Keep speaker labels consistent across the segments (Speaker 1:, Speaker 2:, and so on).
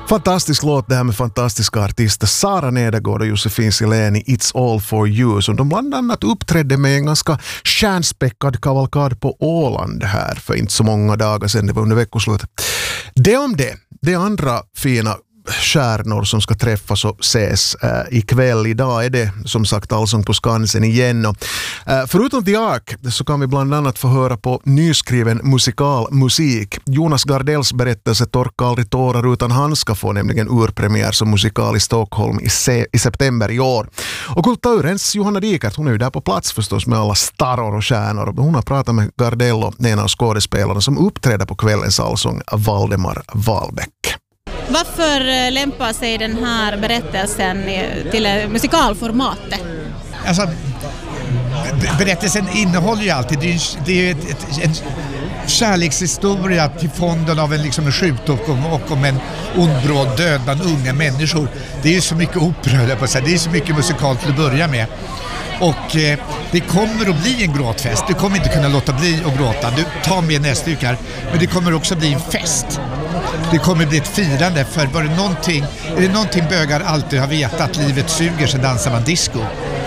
Speaker 1: Fantastisk låt det här med fantastiska artister Sara Nedergård och Josefin Sileni, It's All For You, som de bland annat uppträdde med en ganska stjärnspäckad kavalkad på Åland här för inte så många dagar sedan, det var under veckoslutet. Det om det. Det andra fina stjärnor som ska träffas och ses ikväll. Idag är det som sagt Allsång på Skansen igen. Och, förutom The Ark så kan vi bland annat få höra på nyskriven musikalmusik. Jonas Gardells berättelse Torka aldrig tårar utan handskar får nämligen urpremiär som musikal i Stockholm i september i år. Och Kulturens Johanna Dikert, hon är ju där på plats förstås med alla staror och stjärnor. Hon har pratat med Gardell och en av skådespelarna som uppträder på kvällens allsång, Valdemar Wahlbeck.
Speaker 2: Varför lämpar sig den här berättelsen till musikalformatet?
Speaker 3: Alltså, berättelsen innehåller ju alltid, det är en kärlekshistoria till fonden av en sjukdom och om en ond bråd död bland unga människor. Det är ju så mycket opera på sig, det är så mycket musikal till att börja med. Och det kommer att bli en gråtfest. Du kommer inte kunna låta bli att gråta. Du tar med näsdukar. Men det kommer också bli en fest. Det kommer bli ett firande. För är det någonting bögar alltid har vetat, livet suger så dansar man disco.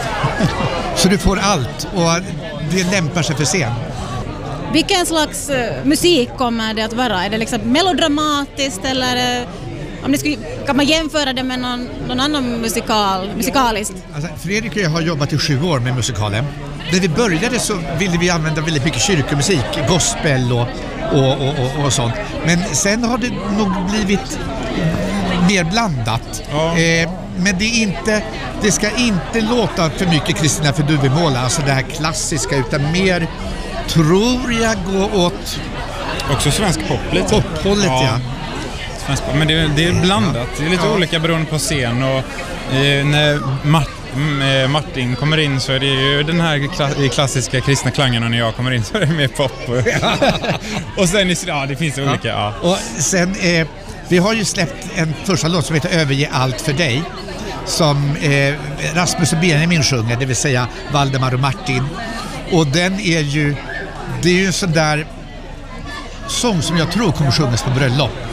Speaker 3: Så du får allt och det lämpar sig för scen.
Speaker 2: Vilken slags musik kommer det att vara? Är det liksom melodramatiskt eller kan man jämföra det med någon annan musikaliskt?
Speaker 3: Alltså, Fredrik och jag har jobbat i 7 år med musikalen. När vi började så ville vi använda väldigt mycket kyrkomusik, gospel och sånt. Men sen har det nog blivit mer blandat. Ja. Men det ska inte låta för mycket Kristina för Duvemåla, alltså det här klassiska, utan mer tror jag gå åt
Speaker 4: också svensk pop lite.
Speaker 3: Pophållet, ja.
Speaker 4: Men det är blandat. Det är lite olika beroende på scen och när Martin kommer in så är det ju den här klassiska kristna klangen och när jag kommer in så är det mer pop. Och sen det finns olika. Ja.
Speaker 3: Och sen vi har ju släppt en första låt som heter Överge allt för dig som Rasmus och Benjamin sjunger, det vill säga Valdemar och Martin. Och det är ju en sån där sång som jag tror kommer sjungas på bröllop.